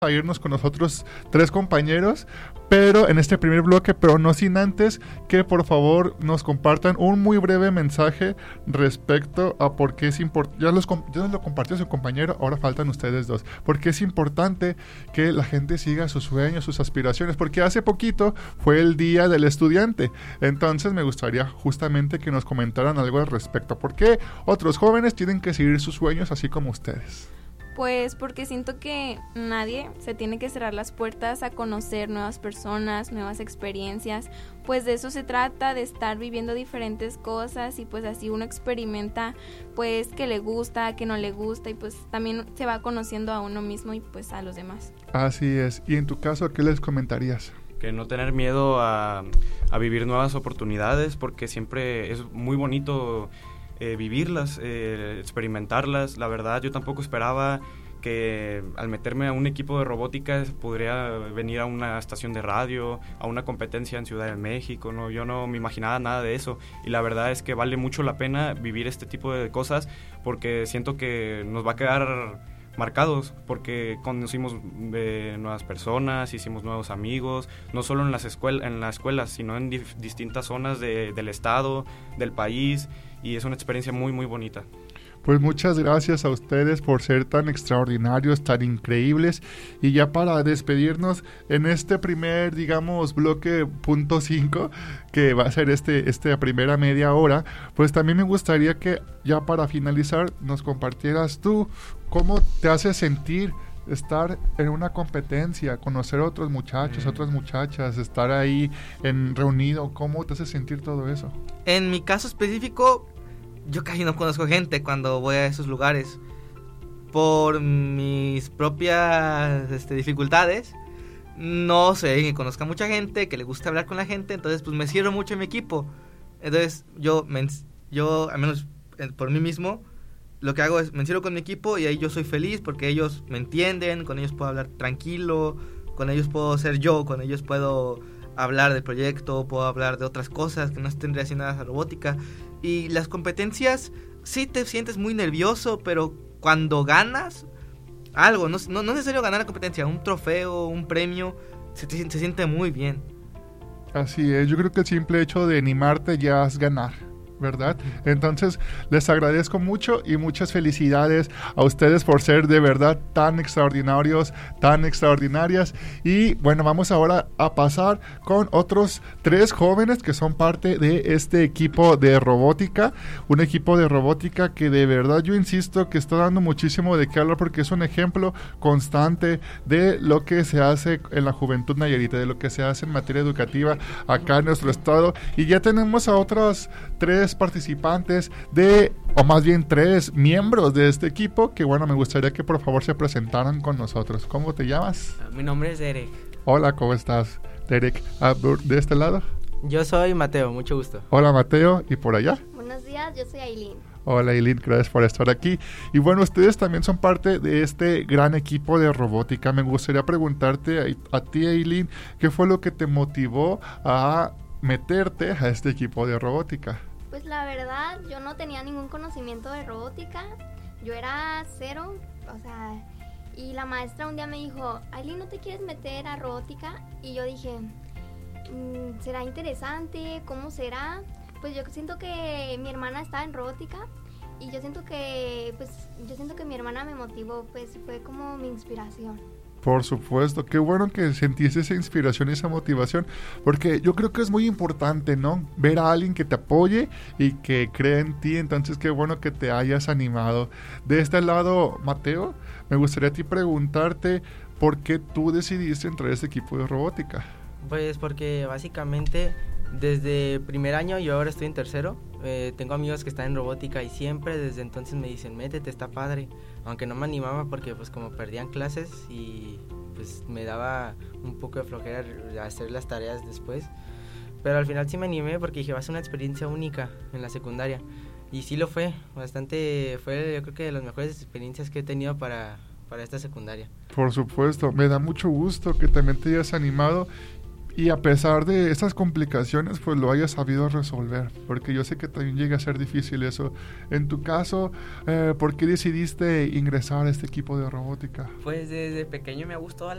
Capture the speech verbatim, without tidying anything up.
a irnos con nosotros tres compañeros, pero en este primer bloque, pero no sin antes que por favor nos compartan un muy breve mensaje respecto a por qué es importante. Ya, los, ya nos lo compartió su compañero, ahora faltan ustedes dos. Por qué es importante que la gente siga sus sueños, sus aspiraciones, porque hace poquito fue el Día del Estudiante. Entonces me gustaría justamente que nos comentaran algo al respecto. ¿Por qué otros jóvenes tienen que seguir sus sueños así como ustedes? Pues porque siento que nadie se tiene que cerrar las puertas a conocer nuevas personas, nuevas experiencias, pues de eso se trata, de estar viviendo diferentes cosas y pues así uno experimenta pues que le gusta, que no le gusta y pues también se va conociendo a uno mismo y pues a los demás. Así es. ¿Y en tu caso qué les comentarías? Que no tener miedo a, a vivir nuevas oportunidades, porque siempre es muy bonito Eh, vivirlas, eh, experimentarlas. La verdad, yo tampoco esperaba que al meterme a un equipo de robótica podría venir a una estación de radio, a una competencia en Ciudad de México, ¿no? Yo no me imaginaba nada de eso, y la verdad es que vale mucho la pena vivir este tipo de cosas, porque siento que nos va a quedar marcados, porque conocimos eh, nuevas personas, hicimos nuevos amigos, no solo en las escuelas, en las escuelas, sino en dif- distintas zonas de, del estado, del país, y es una experiencia muy muy bonita. Pues muchas gracias a ustedes por ser tan extraordinarios, tan increíbles. Y ya para despedirnos en este primer, digamos, bloque punto cinco, que va a ser este, esta primera media hora, pues también me gustaría que ya para finalizar nos compartieras tú cómo te hace sentir estar en una competencia, conocer a otros muchachos, mm. otras muchachas, estar ahí en reunido. ¿Cómo te hace sentir todo eso? En mi caso específico, yo casi no conozco gente cuando voy a esos lugares. Por mis propias este, dificultades, no sé que conozca mucha gente, que le gusta hablar con la gente, entonces pues me cierro mucho en mi equipo. Entonces yo, me, yo al menos por mí mismo, lo que hago es me encierro con mi equipo y ahí yo soy feliz porque ellos me entienden, con ellos puedo hablar tranquilo, con ellos puedo ser yo, con ellos puedo hablar del proyecto, puedo hablar de otras cosas que no estén relacionadas a robótica. Y las competencias, sí te sientes muy nervioso, pero cuando ganas algo, no, no, no es necesario ganar la competencia, un trofeo, un premio, se, te, se siente muy bien. Así es, yo creo que el simple hecho de animarte ya es ganar, ¿verdad? Entonces les agradezco mucho y muchas felicidades a ustedes por ser de verdad tan extraordinarios, tan extraordinarias. Y bueno, vamos ahora a pasar con otros tres jóvenes que son parte de este equipo de robótica, un equipo de robótica que de verdad yo insisto que está dando muchísimo de qué hablar, porque es un ejemplo constante de lo que se hace en la juventud nayarita, de lo que se hace en materia educativa acá en nuestro estado. Y ya tenemos a otros tres participantes de, o más bien tres miembros de este equipo, que bueno, me gustaría que por favor se presentaran con nosotros. ¿Cómo te llamas? Mi nombre es Derek. Hola, ¿cómo estás, Derek? Ah, ¿de este lado? Yo soy Mateo, mucho gusto. Hola, Mateo, ¿y por allá? Buenos días, yo soy Aileen. Hola, Aileen, gracias por estar aquí. Y bueno, ustedes también son parte de este gran equipo de robótica. Me gustaría preguntarte a, a ti, Aileen, ¿qué fue lo que te motivó a meterte a este equipo de robótica? Pues la verdad, yo no tenía ningún conocimiento de robótica, yo era cero, o sea, y la maestra un día me dijo, Aileen, ¿no te quieres meter a robótica? Y yo dije, mmm, ¿será interesante? ¿Cómo será? Pues yo siento que mi hermana estaba en robótica y yo siento que, pues, yo siento que mi hermana me motivó, pues fue como mi inspiración. Por supuesto, qué bueno que sentiste esa inspiración y esa motivación, porque yo creo que es muy importante, ¿no? Ver a alguien que te apoye y que cree en ti, entonces qué bueno que te hayas animado. De este lado, Mateo, me gustaría a ti preguntarte por qué tú decidiste entrar a este equipo de robótica. Pues porque básicamente desde primer año, yo ahora estoy en tercero, eh, tengo amigos que están en robótica y siempre desde entonces me dicen, métete, está padre, aunque no me animaba porque pues como perdían clases y pues me daba un poco de flojera hacer las tareas después, pero al final sí me animé porque dije, va a ser una experiencia única en la secundaria, y sí lo fue, bastante, fue yo creo que de las mejores experiencias que he tenido para, para esta secundaria. Por supuesto, me da mucho gusto que también te hayas animado. y a pesar de esas complicaciones, pues lo hayas sabido resolver, porque yo sé que también llega a ser difícil eso. En tu caso, eh, ¿por qué decidiste ingresar a este equipo de robótica? Pues desde pequeño me ha gustado